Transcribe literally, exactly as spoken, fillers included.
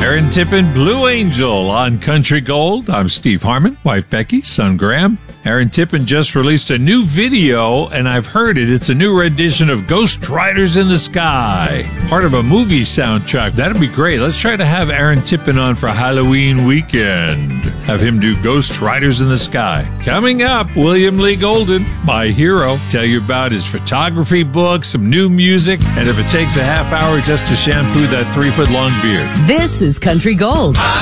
Aaron Tippin, Blue Angel on Country Gold. I'm Steve Harmon, wife Becky, son Graham. Aaron Tippin just released a new video, and I've heard it. It's a new rendition of Ghost Riders in the Sky, part of a movie soundtrack. That'd be great. Let's try to have Aaron Tippin on for Halloween weekend. Have him do Ghost Riders in the Sky. Coming up, William Lee Golden, my hero. Tell you about his photography book, some new music, and if it takes a half hour just to shampoo that three-foot-long beard. This is Country Gold.